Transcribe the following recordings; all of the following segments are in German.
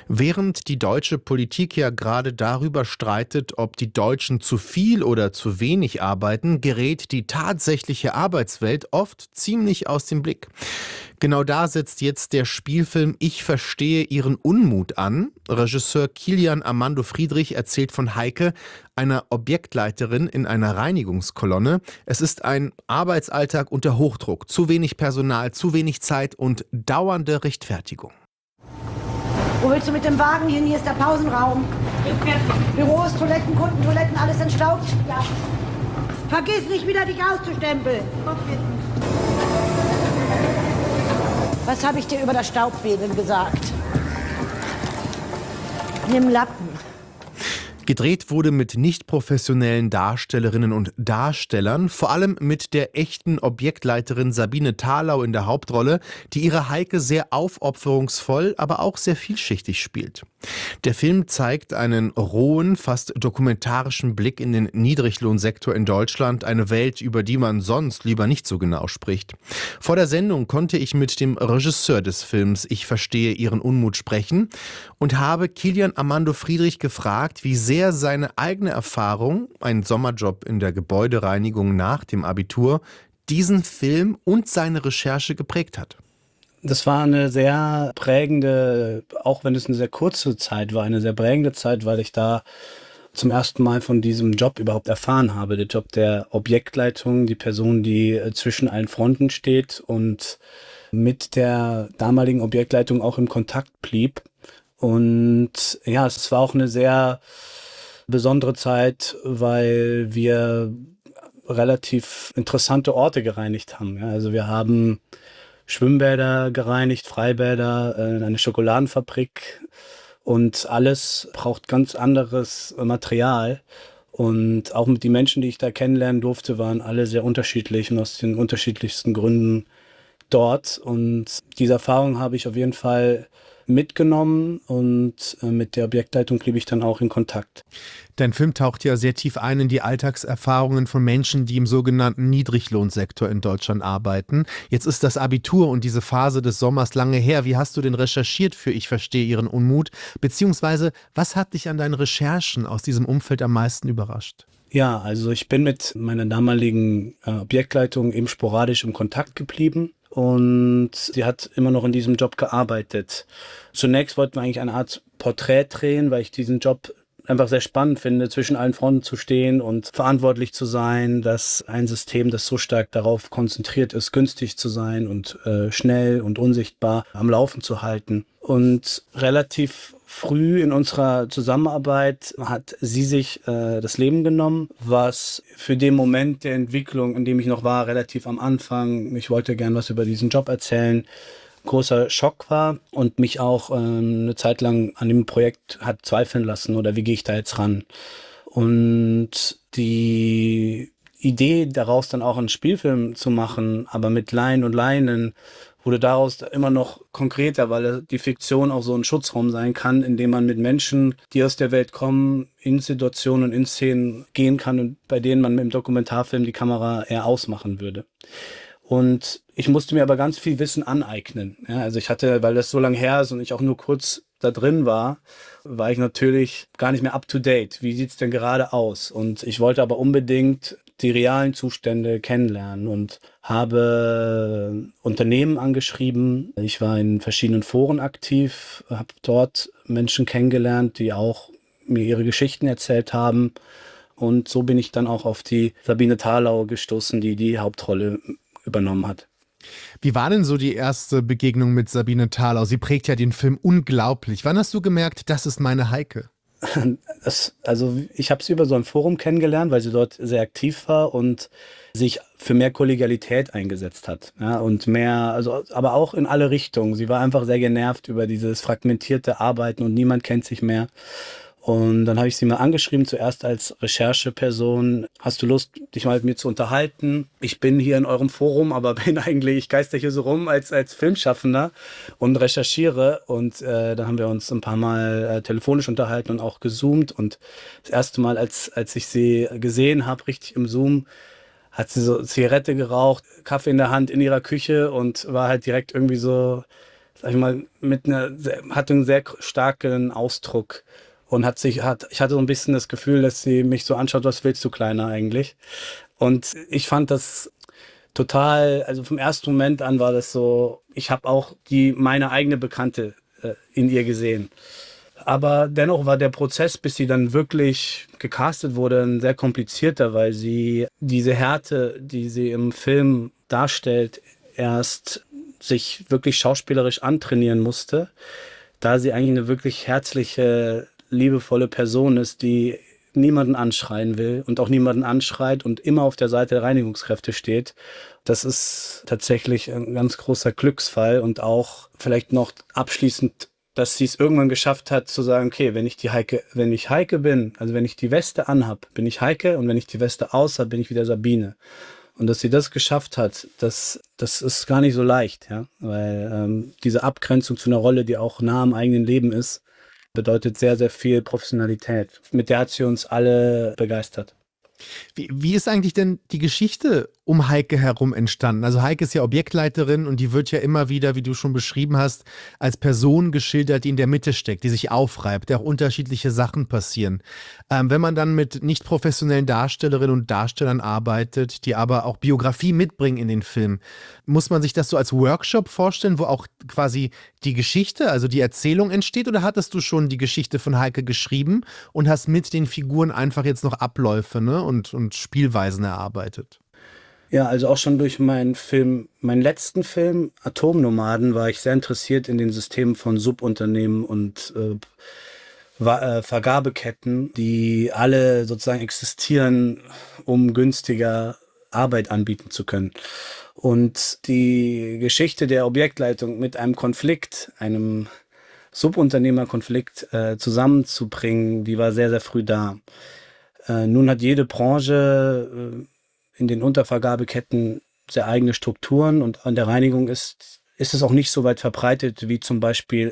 Während die deutsche Politik ja gerade darüber streitet, ob die Deutschen zu viel oder zu wenig arbeiten, gerät die tatsächliche Arbeitswelt oft ziemlich aus dem Blick. Genau da setzt jetzt der Spielfilm Ich verstehe Ihren Unmut an. Regisseur Kilian Armando Friedrich erzählt von Heike, einer Objektleiterin in einer Reinigungskolonne. Es ist ein Arbeitsalltag unter Hochdruck, zu wenig Personal, zu wenig Zeit und dauernde Rechtfertigung. Wo willst du mit dem Wagen hin? Hier ist der Pausenraum. Büros, Toiletten, Kundentoiletten, alles entstaubt. Ja. Vergiss nicht wieder, dich auszustempeln. Was habe ich dir über das Staubwedeln gesagt? Nimm Lappen. Gedreht wurde mit nicht professionellen Darstellerinnen und Darstellern, vor allem mit der echten Objektleiterin Sabine Thalau in der Hauptrolle, die ihre Heike sehr aufopferungsvoll, aber auch sehr vielschichtig spielt. Der Film zeigt einen rohen, fast dokumentarischen Blick in den Niedriglohnsektor in Deutschland, eine Welt, über die man sonst lieber nicht so genau spricht. Vor der Sendung konnte ich mit dem Regisseur des Films Ich verstehe Ihren Unmut sprechen und habe Kilian Armando Friedrich gefragt, wie sehr seine eigene Erfahrung, ein Sommerjob in der Gebäudereinigung nach dem Abitur, diesen Film und seine Recherche geprägt hat. Das war eine sehr prägende, auch wenn es eine sehr kurze Zeit war, eine sehr prägende Zeit, weil ich da zum ersten Mal von diesem Job überhaupt erfahren habe. Der Job der Objektleitung, die Person, die zwischen allen Fronten steht und mit der damaligen Objektleitung auch im Kontakt blieb. Und ja, es war auch eine sehr besondere Zeit, weil wir relativ interessante Orte gereinigt haben. Ja, also wir haben Schwimmbäder gereinigt, Freibäder, eine Schokoladenfabrik und alles braucht ganz anderes Material. Und auch mit den Menschen, die ich da kennenlernen durfte, waren alle sehr unterschiedlich und aus den unterschiedlichsten Gründen dort. Und diese Erfahrung habe ich auf jeden Fall mitgenommen und mit der Objektleitung blieb ich dann auch in Kontakt. Dein Film taucht ja sehr tief ein in die Alltagserfahrungen von Menschen, die im sogenannten Niedriglohnsektor in Deutschland arbeiten. Jetzt ist das Abitur und diese Phase des Sommers lange her. Wie hast du denn recherchiert für Ich verstehe Ihren Unmut? Beziehungsweise, was hat dich an deinen Recherchen aus diesem Umfeld am meisten überrascht? Ja, also ich bin mit meiner damaligen Objektleitung eben sporadisch im Kontakt geblieben. Und sie hat immer noch in diesem Job gearbeitet. Zunächst wollten wir eigentlich eine Art Porträt drehen, weil ich diesen Job einfach sehr spannend finde, zwischen allen Fronten zu stehen und verantwortlich zu sein, dass ein System, das so stark darauf konzentriert ist, günstig zu sein und schnell und unsichtbar am Laufen zu halten. Und relativ früh in unserer Zusammenarbeit hat sie sich das Leben genommen, was für den Moment der Entwicklung, in dem ich noch war, relativ am Anfang, ich wollte gern was über diesen Job erzählen, großer Schock war und mich auch eine Zeit lang an dem Projekt hat zweifeln lassen oder wie gehe ich da jetzt ran. Und die Idee daraus dann auch einen Spielfilm zu machen, aber mit Laien und Laien, wurde daraus immer noch konkreter, weil die Fiktion auch so ein Schutzraum sein kann, in dem man mit Menschen, die aus der Welt kommen, in Situationen und in Szenen gehen kann und bei denen man mit dem Dokumentarfilm die Kamera eher ausmachen würde. Und ich musste mir aber ganz viel Wissen aneignen. Ja, also ich hatte, weil das so lange her ist und ich auch nur kurz da drin war ich natürlich gar nicht mehr up to date. Wie sieht's denn gerade aus? Und ich wollte aber unbedingt die realen Zustände kennenlernen und habe Unternehmen angeschrieben. Ich war in verschiedenen Foren aktiv, habe dort Menschen kennengelernt, die auch mir ihre Geschichten erzählt haben. Und so bin ich dann auch auf die Sabine Thalau gestoßen, die die Hauptrolle übernommen hat. Wie war denn so die erste Begegnung mit Sabine Thalau? Sie prägt ja den Film unglaublich. Wann hast du gemerkt, das ist meine Heike? Ich habe sie über so ein Forum kennengelernt, weil sie dort sehr aktiv war und sich für mehr Kollegialität eingesetzt hat. Ja, und mehr, aber auch in alle Richtungen. Sie war einfach sehr genervt über dieses fragmentierte Arbeiten und niemand kennt sich mehr. Und dann habe ich sie mal angeschrieben, zuerst als Rechercheperson. Hast du Lust, dich mal mit mir zu unterhalten? Ich bin hier in eurem Forum, aber ich geister hier so rum als Filmschaffender und recherchiere. Und da haben wir uns ein paar Mal telefonisch unterhalten und auch gezoomt. Und das erste Mal, als ich sie gesehen habe, richtig im Zoom, hat sie so Zigarette geraucht, Kaffee in der Hand in ihrer Küche und war halt direkt irgendwie so sag ich mal, hatte einen sehr starken Ausdruck und ich hatte so ein bisschen das Gefühl, dass sie mich so anschaut, was willst du, Kleiner, eigentlich? Und ich fand das total, also vom ersten Moment an war das so, ich habe auch meine eigene Bekannte in ihr gesehen. Aber dennoch war der Prozess, bis sie dann wirklich gecastet wurde, ein sehr komplizierter, weil sie diese Härte, die sie im Film darstellt, erst sich wirklich schauspielerisch antrainieren musste, da sie eigentlich eine wirklich herzliche, liebevolle Person ist, die niemanden anschreien will und auch niemanden anschreit und immer auf der Seite der Reinigungskräfte steht. Das ist tatsächlich ein ganz großer Glücksfall und auch vielleicht noch abschließend, dass sie es irgendwann geschafft hat zu sagen, okay, wenn ich Heike bin, also wenn ich die Weste anhab, bin ich Heike und wenn ich die Weste aus habe, bin ich wieder Sabine. Und dass sie das geschafft hat, das ist gar nicht so leicht, ja, weil diese Abgrenzung zu einer Rolle, die auch nah am eigenen Leben ist, bedeutet sehr, sehr viel Professionalität. Mit der hat sie uns alle begeistert. Wie ist eigentlich denn die Geschichte um Heike herum entstanden? Also Heike ist ja Objektleiterin und die wird ja immer wieder, wie du schon beschrieben hast, als Person geschildert, die in der Mitte steckt, die sich aufreibt, der auch unterschiedliche Sachen passieren. Wenn man dann mit nicht professionellen Darstellerinnen und Darstellern arbeitet, die aber auch Biografie mitbringen in den Film, muss man sich das so als Workshop vorstellen, wo auch quasi die Geschichte, also die Erzählung entsteht, oder hattest du schon die Geschichte von Heike geschrieben und hast mit den Figuren einfach jetzt noch Abläufe, ne, und Spielweisen erarbeitet? Ja, also auch schon durch meinen letzten Film Atomnomaden war ich sehr interessiert in den Systemen von Subunternehmen und Vergabeketten, die alle sozusagen existieren, um günstiger Arbeit anbieten zu können. Und die Geschichte der Objektleitung mit einem Konflikt, einem Subunternehmerkonflikt zusammenzubringen, die war sehr, sehr früh da. Nun hat jede Branche in den Untervergabeketten sehr eigene Strukturen und an der Reinigung ist es auch nicht so weit verbreitet wie zum Beispiel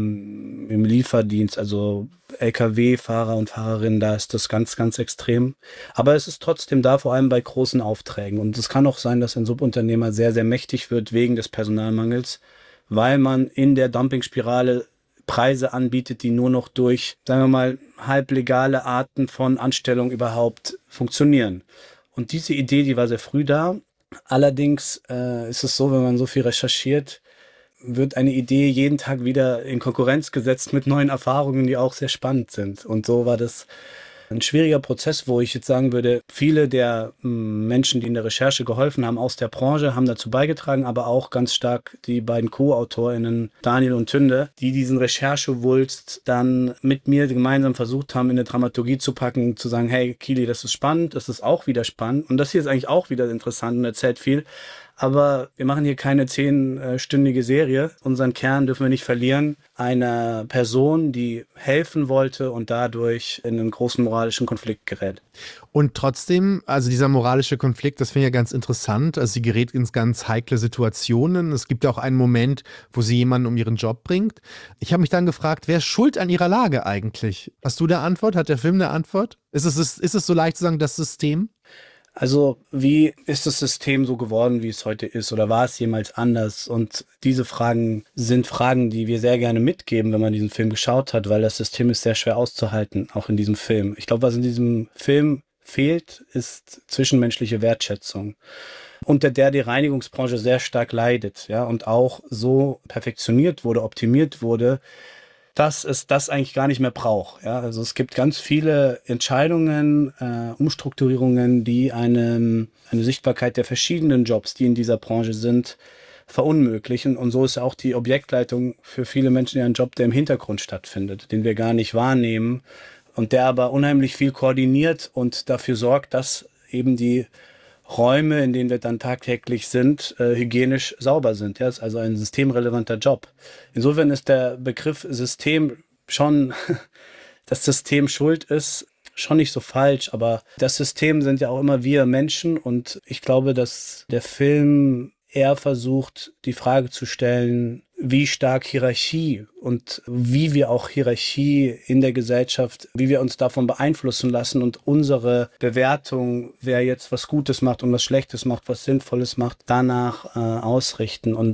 im Lieferdienst, also Lkw-Fahrer und Fahrerinnen, da ist das ganz, ganz extrem. Aber es ist trotzdem da, vor allem bei großen Aufträgen. Und es kann auch sein, dass ein Subunternehmer sehr, sehr mächtig wird wegen des Personalmangels, weil man in der Dumpingspirale Preise anbietet, die nur noch durch, sagen wir mal, halblegale Arten von Anstellung überhaupt funktionieren. Und diese Idee, die war sehr früh da. Allerdings ist es so, wenn man so viel recherchiert, wird eine Idee jeden Tag wieder in Konkurrenz gesetzt mit neuen Erfahrungen, die auch sehr spannend sind. Und so war das ein schwieriger Prozess, wo ich jetzt sagen würde, viele der Menschen, die in der Recherche geholfen haben aus der Branche, haben dazu beigetragen, aber auch ganz stark die beiden Co-AutorInnen Daniel und Tünde, die diesen Recherchewulst dann mit mir gemeinsam versucht haben, in eine Dramaturgie zu packen, zu sagen, hey Kili, das ist spannend, das ist auch wieder spannend und das hier ist eigentlich auch wieder interessant und erzählt viel. Aber wir machen hier keine 10-stündige Serie. Unseren Kern dürfen wir nicht verlieren. Eine Person, die helfen wollte und dadurch in einen großen moralischen Konflikt gerät. Und trotzdem, also dieser moralische Konflikt, das finde ich ja ganz interessant. Also sie gerät in ganz heikle Situationen. Es gibt ja auch einen Moment, wo sie jemanden um ihren Job bringt. Ich habe mich dann gefragt, wer ist schuld an ihrer Lage eigentlich? Hast du eine Antwort? Hat der Film eine Antwort? Ist es so leicht zu sagen, das System? Also wie ist das System so geworden, wie es heute ist? Oder war es jemals anders? Und diese Fragen sind Fragen, die wir sehr gerne mitgeben, wenn man diesen Film geschaut hat, weil das System ist sehr schwer auszuhalten, auch in diesem Film. Ich glaube, was in diesem Film fehlt, ist zwischenmenschliche Wertschätzung, unter der die Reinigungsbranche sehr stark leidet, ja, und auch so perfektioniert wurde, optimiert wurde, dass es das eigentlich gar nicht mehr braucht. Ja? Also es gibt ganz viele Entscheidungen, Umstrukturierungen, die eine Sichtbarkeit der verschiedenen Jobs, die in dieser Branche sind, verunmöglichen. Und so ist auch die Objektleitung für viele Menschen ein Job, der im Hintergrund stattfindet, den wir gar nicht wahrnehmen und der aber unheimlich viel koordiniert und dafür sorgt, dass eben die Räume, in denen wir dann tagtäglich sind, hygienisch sauber sind. Ja, das ist also ein systemrelevanter Job. Insofern ist der Begriff System schon, dass System schuld ist, schon nicht so falsch, aber das System sind ja auch immer wir Menschen und ich glaube, dass der Film eher versucht, die Frage zu stellen, wie stark Hierarchie und wie wir auch Hierarchie in der Gesellschaft, wie wir uns davon beeinflussen lassen und unsere Bewertung, wer jetzt was Gutes macht und was Schlechtes macht, was Sinnvolles macht, danach ausrichten. Und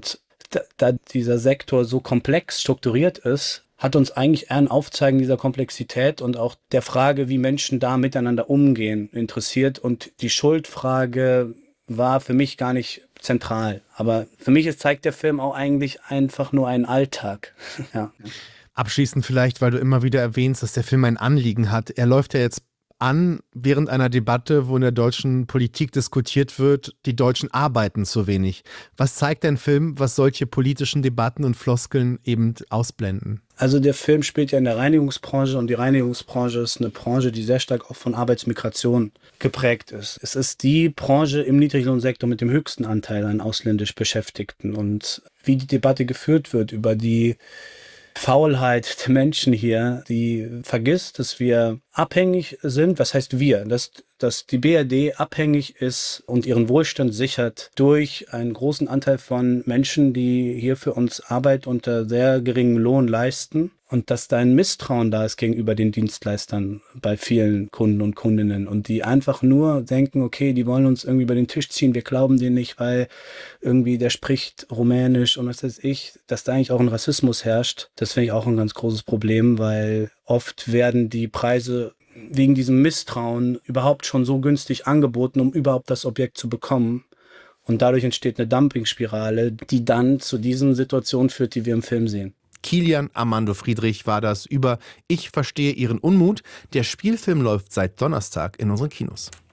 da dieser Sektor so komplex strukturiert ist, hat uns eigentlich eher ein Aufzeigen dieser Komplexität und auch der Frage, wie Menschen da miteinander umgehen, interessiert. Und die Schuldfrage war für mich gar nicht zentral. Aber für mich zeigt der Film auch eigentlich einfach nur einen Alltag. Ja. Abschließend vielleicht, weil du immer wieder erwähnst, dass der Film ein Anliegen hat. Er läuft ja jetzt an während einer Debatte, wo in der deutschen Politik diskutiert wird, die Deutschen arbeiten zu wenig. Was zeigt ein Film, was solche politischen Debatten und Floskeln eben ausblenden? Also der Film spielt ja in der Reinigungsbranche und die Reinigungsbranche ist eine Branche, die sehr stark auch von Arbeitsmigration geprägt ist. Es ist die Branche im Niedriglohnsektor mit dem höchsten Anteil an ausländisch Beschäftigten. Und wie die Debatte geführt wird über die Faulheit der Menschen hier, die vergisst, dass wir abhängig sind. Was heißt wir? Dass die BRD abhängig ist und ihren Wohlstand sichert durch einen großen Anteil von Menschen, die hier für uns Arbeit unter sehr geringem Lohn leisten. Und dass da ein Misstrauen da ist gegenüber den Dienstleistern bei vielen Kunden und Kundinnen und die einfach nur denken, okay, die wollen uns irgendwie über den Tisch ziehen, wir glauben denen nicht, weil irgendwie der spricht Rumänisch und was weiß ich, dass da eigentlich auch ein Rassismus herrscht. Das finde ich auch ein ganz großes Problem, weil oft werden die Preise wegen diesem Misstrauen überhaupt schon so günstig angeboten, um überhaupt das Objekt zu bekommen. Und dadurch entsteht eine Dumpingspirale, die dann zu diesen Situationen führt, die wir im Film sehen. Kilian Armando Friedrich war das über Ich verstehe Ihren Unmut. Der Spielfilm läuft seit Donnerstag in unseren Kinos.